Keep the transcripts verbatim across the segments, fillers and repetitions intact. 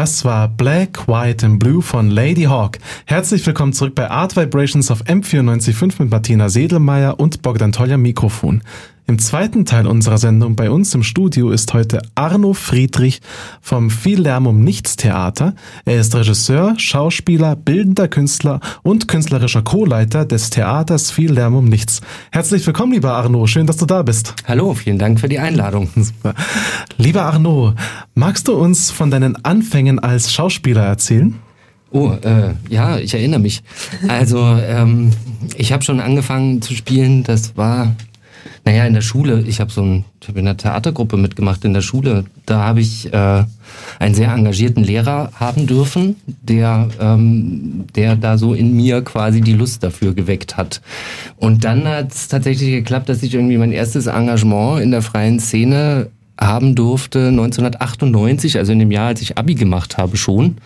Das war Black, White and Blue von Ladyhawk. Herzlich willkommen zurück bei Art Vibrations auf M vierundneunzig Komma fünf mit Martina Sedelmeier und Bogdan Tolja Mikrofon. Im zweiten Teil unserer Sendung bei uns im Studio ist heute Arno Friedrich vom Viel Lärm um Nichts Theater. Er ist Regisseur, Schauspieler, bildender Künstler und künstlerischer Co-Leiter des Theaters Viel Lärm um Nichts. Herzlich willkommen, lieber Arno. Schön, dass du da bist. Hallo, vielen Dank für die Einladung. Super. Lieber Arno, magst du uns von deinen Anfängen als Schauspieler erzählen? Oh, äh, ja, ich erinnere mich. Also, ähm, ich habe schon angefangen zu spielen, das war... Naja, in der Schule, ich habe so ein, ich habe in einer Theatergruppe mitgemacht in der Schule. Da habe ich äh, einen sehr engagierten Lehrer haben dürfen, der, ähm, der da so in mir quasi die Lust dafür geweckt hat. Und dann hat es tatsächlich geklappt, dass ich irgendwie mein erstes Engagement in der freien Szene haben durfte, neunzehnhundertachtundneunzig, also in dem Jahr, als ich Abi gemacht habe schon.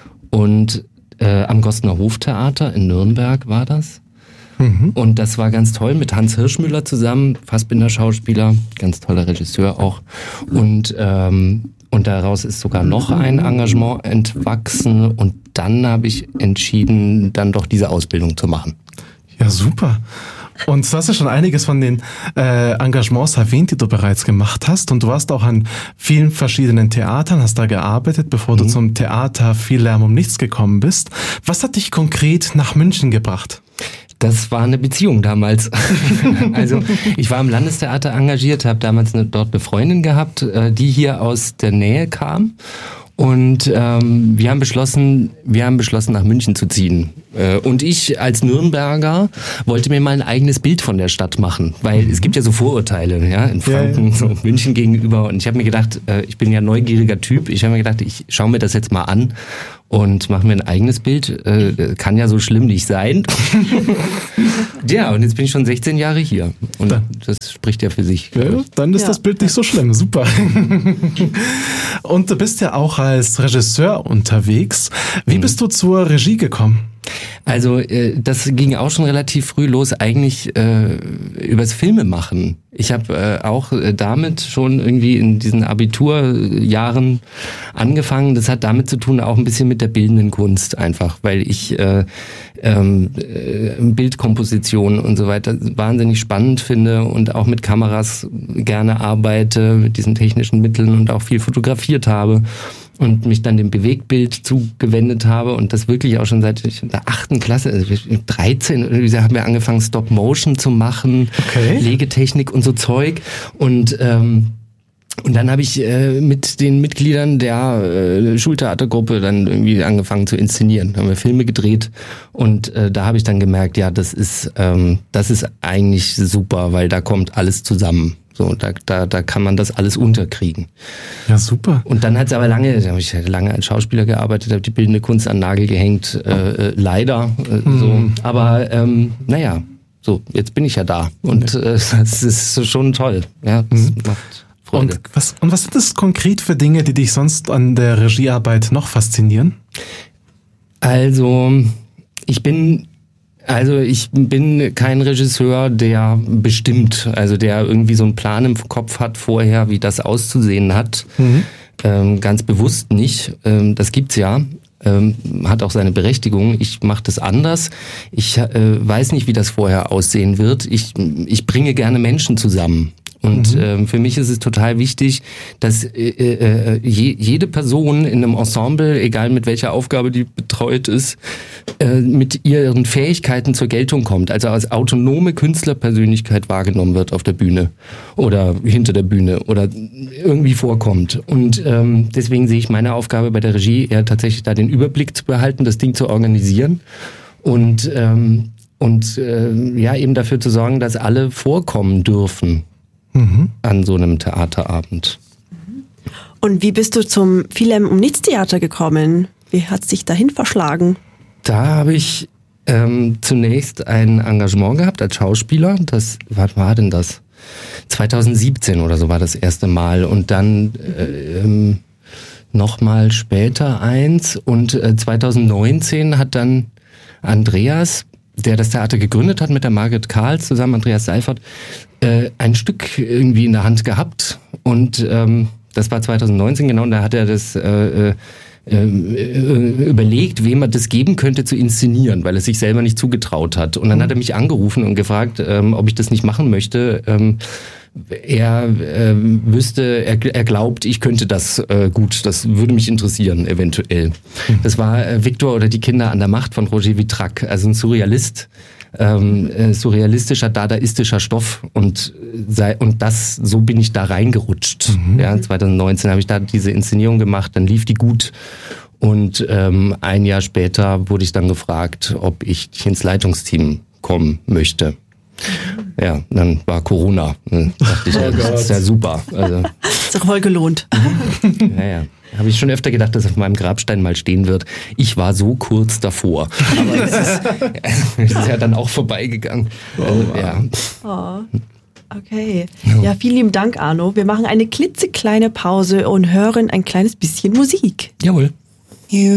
Und äh, am Gostner Hoftheater in Nürnberg war das. Mhm. Und das war ganz toll mit Hans Hirschmüller zusammen, Fassbinder-Schauspieler, ganz toller Regisseur auch. Und, ähm, und daraus ist sogar noch ein Engagement entwachsen. Und dann habe ich entschieden, dann doch diese Ausbildung zu machen. Ja, super. Und du hast ja schon einiges von den äh, Engagements erwähnt, die du bereits gemacht hast. Und du warst auch an vielen verschiedenen Theatern, hast da gearbeitet, bevor mhm. du zum Theater Viel Lärm um Nichts gekommen bist. Was hat dich konkret nach München gebracht? Das war eine Beziehung damals. Also ich war im Landestheater engagiert, habe damals eine, dort eine Freundin gehabt, die hier aus der Nähe kam. Und ähm, wir haben beschlossen, wir haben beschlossen, nach München zu ziehen. Äh, und ich als Nürnberger wollte mir mal ein eigenes Bild von der Stadt machen, weil mhm. es gibt ja so Vorurteile, ja, in Franken, ja, ja. So München gegenüber. Und ich habe mir gedacht, äh, ich bin ja ein neugieriger Typ. Ich habe mir gedacht, ich schaue mir das jetzt mal an und mache mir ein eigenes Bild. Äh, kann ja so schlimm nicht sein. Ja, und jetzt bin ich schon sechzehn Jahre hier. Und dann, das spricht ja für sich. Ja, dann ist ja. das Bild nicht so schlimm. Super. Und du bist ja auch als Regisseur unterwegs. Wie mhm. bist du zur Regie gekommen? Also äh, das ging auch schon relativ früh los, eigentlich äh, übers Filmemachen. Ich habe äh, auch äh, damit schon irgendwie in diesen Abiturjahren angefangen. Das hat damit zu tun, auch ein bisschen mit der bildenden Kunst einfach, weil ich äh, ähm, äh, Bildkomposition und so weiter wahnsinnig spannend finde und auch mit Kameras gerne arbeite, mit diesen technischen Mitteln und auch viel fotografiert habe. Und mich dann dem Bewegtbild zugewendet habe und das wirklich auch schon seit der achten Klasse, also dreizehn, irgendwie haben wir angefangen Stop Motion zu machen, okay. Legetechnik und so Zeug und ähm, und dann habe ich äh, mit den Mitgliedern der äh, Schultheatergruppe dann irgendwie angefangen zu inszenieren. Da haben wir Filme gedreht und äh, da habe ich dann gemerkt, ja, das ist ähm, das ist eigentlich super, weil da kommt alles zusammen. So, da, da, da kann man das alles unterkriegen. Ja, super. Und dann hat es aber lange, da habe ich lange als Schauspieler gearbeitet, habe die bildende Kunst an den Nagel gehängt, äh, leider. Äh, hm. so. Aber ähm, naja, so, jetzt bin ich ja da. Und äh, das ist schon toll. Ja, das hm. macht Freude. Und was, und was sind das konkret für Dinge, die dich sonst an der Regiearbeit noch faszinieren? Also, ich bin... Also ich bin kein Regisseur, der bestimmt, also der irgendwie so einen Plan im Kopf hat vorher, wie das auszusehen hat. Mhm. Ähm, ganz bewusst nicht. Ähm, das gibt's ja. Ähm, hat auch seine Berechtigung. Ich mache das anders. Ich äh, weiß nicht, wie das vorher aussehen wird. Ich, ich bringe gerne Menschen zusammen. Und mhm. ähm, für mich ist es total wichtig, dass äh, äh, je, jede Person in einem Ensemble, egal mit welcher Aufgabe die betreut ist, äh, mit ihren Fähigkeiten zur Geltung kommt. Also als autonome Künstlerpersönlichkeit wahrgenommen wird auf der Bühne oder hinter der Bühne oder irgendwie vorkommt. Und ähm, deswegen sehe ich meine Aufgabe bei der Regie eher tatsächlich da den Überblick zu behalten, das Ding zu organisieren und ähm, und äh, ja eben dafür zu sorgen, dass alle vorkommen dürfen. Mhm. An so einem Theaterabend. Und wie bist du zum Viel Lärm um Nichts Theater gekommen? Wie hat es dich dahin verschlagen? Da habe ich ähm, zunächst ein Engagement gehabt als Schauspieler. Das, was war denn das? zweitausendsiebzehn oder so war das erste Mal. Und dann äh, ähm, nochmal später eins. Und äh, zweitausendneunzehn hat dann Andreas, der das Theater gegründet hat mit der Margret Karl zusammen, Andreas Seifert, äh, ein Stück irgendwie in der Hand gehabt und ähm, das war zweitausendneunzehn genau und da hat er das äh, äh, überlegt, wem er das geben könnte zu inszenieren, weil er sich selber nicht zugetraut hat. Und dann hat er mich angerufen und gefragt, ähm, ob ich das nicht machen möchte. Ähm, er äh, wüsste, er, er glaubt, ich könnte das äh, gut. Das würde mich interessieren, eventuell. Das war äh, Victor oder die Kinder an der Macht von Roger Vitrac, also ein Surrealist. Ähm, äh, surrealistischer, dadaistischer Stoff und sei, und das, so bin ich da reingerutscht. Mhm. Ja, zwanzig neunzehn habe ich da diese Inszenierung gemacht, dann lief die gut und ähm, ein Jahr später wurde ich dann gefragt, ob ich ins Leitungsteam kommen möchte. Ja, dann war Corona. Dann dachte ich, oh ja, das ist ja super. Also, ist doch voll gelohnt. Ja, ja. Habe ich schon öfter gedacht, dass auf meinem Grabstein mal stehen wird. Ich war so kurz davor. Aber es ist, es ist ja dann auch vorbeigegangen. Oh, also, ja. Oh. Okay. Ja, vielen lieben Dank, Arno. Wir machen eine klitzekleine Pause und hören ein kleines bisschen Musik. Jawohl. You